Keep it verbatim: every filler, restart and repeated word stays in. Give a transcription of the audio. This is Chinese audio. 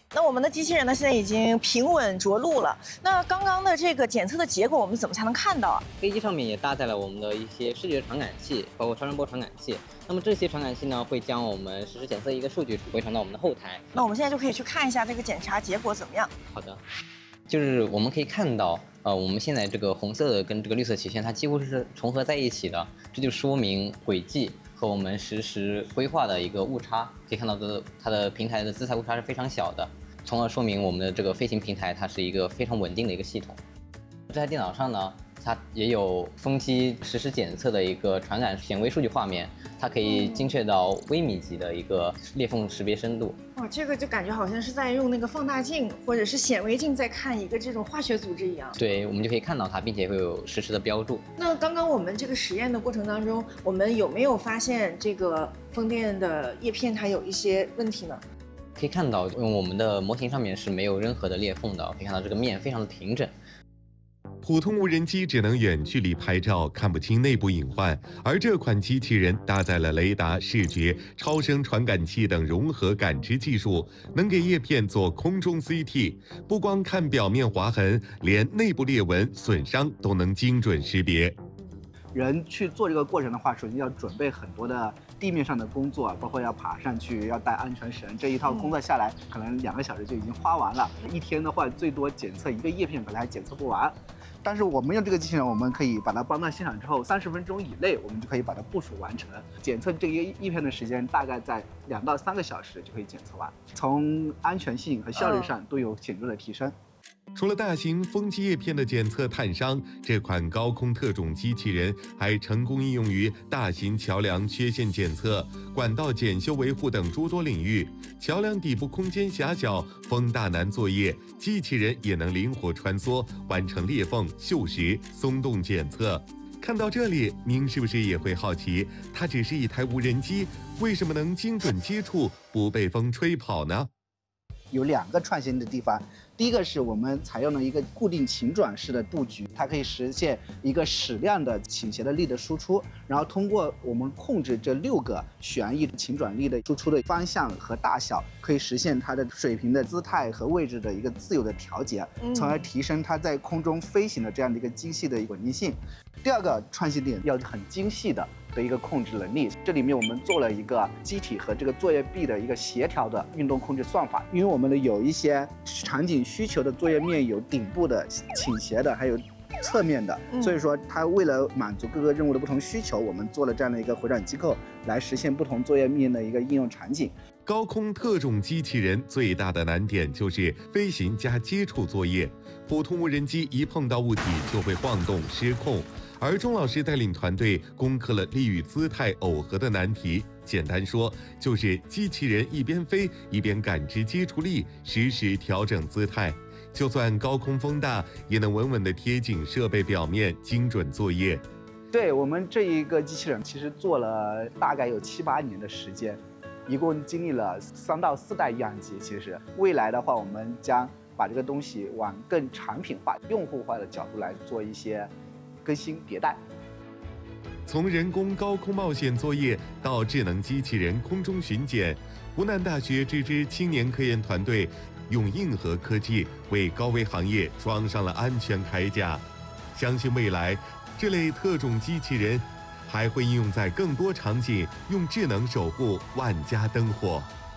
那我们的机器人呢，现在已经平稳着陆了。那刚刚的这个检测的结果，我们怎么才能看到啊？ 飞机上面也搭载了我们的一些视觉传感器，包括超声波传感器。那么这些传感器呢，会将我们实时检测一个数据回传到我们的后台。 那我们现在就可以去看一下这个检查结果怎么样。 好的，就是我们可以看到，呃，我们现在这个红色的跟这个绿色曲线，它几乎是重合在一起的，这就说明轨迹和我们实时规划的一个误差。可以看到的，它的平台的姿态误差是非常小的。从而说明我们的这个飞行平台它是一个非常稳定的一个系统。这台电脑上呢，它也有风机实时检测的一个传感显微数据画面，它可以精确到微米级的一个裂缝识别深度。 哇，这个就感觉好像是在用那个放大镜或者是显微镜在看一个这种化学组织一样。 对，我们就可以看到它，并且会有实时的标注。 那刚刚我们这个实验的过程当中，我们有没有发现这个风电的叶片它有一些问题呢？ 可以看到，我们的模型上面是没有任何的裂缝的，可以看到这个面非常的平整。 普通无人机只能远距离拍照，看不清内部隐患，而这款机器人搭载了雷达、视觉、超声传感器等融合感知技术，能给叶片做空中 C T， 不光看表面划痕，连内部裂纹、损伤都能精准识别。 人去做这个过程的话，首先要准备很多的地面上的工作，包括要爬上去，要带安全绳，这一套工作下来，可能两个小时就已经花完了。一天的话，最多检测一个叶片，本来还检测不完。但是我们用这个机器人，我们可以把它搬到现场之后，三十分钟以内，我们就可以把它部署完成。检测这个叶片的时间大概在两到三个小时就可以检测完，从安全性和效率上都有显著的提升。 除了大型风机叶片的检测探伤，这款高空特种机器人还成功应用于大型桥梁缺陷检测、管道检修维护等诸多领域。桥梁底部空间狭小，风大难作业，机器人也能灵活穿梭，完成裂缝、锈蚀、松动检测。看到这里，您是不是也会好奇，它只是一台无人机，为什么能精准接触，不被风吹跑呢？ 有两个创新的地方，第一个是我们采用了一个固定倾转式的布局，它可以实现一个矢量的倾斜的力的输出，然后通过我们控制这六个旋翼倾转力的输出的方向和大小，可以实现它的水平的姿态和位置的一个自由的调节，从而提升它在空中飞行的这样的一个精细的稳定性。第二个创新点要很精细的的一个控制能力，这里面我们做了一个机体和这个作业臂的一个协调的运动控制算法，因为我们的有一些场景需求的作业面有顶部的、倾斜的，还有侧面的，所以说它为了满足各个任务的不同需求，我们做了这样的一个回转机构，来实现不同作业面的一个应用场景。 高空特种机器人最大的难点就是飞行加接触作业，普通无人机一碰到物体就会晃动失控，而钟老师带领团队攻克了力与姿态耦合的难题。简单说，就是机器人一边飞一边感知接触力，实时调整姿态，就算高空风大，也能稳稳地贴紧设备表面，精准作业。 对，我们这一个机器人其实做了大概有七八年的时间，一共经历了三到四代样机。其实未来的话，我们将把这个东西往更产品化、用户化的角度来做一些更新迭代。 从人工高空冒险作业到智能机器人空中巡检，湖南大学这支青年科研团队用硬核科技为高危行业装上了安全铠甲。相信未来这类特种机器人还会应用在更多场景，用智能守护万家灯火。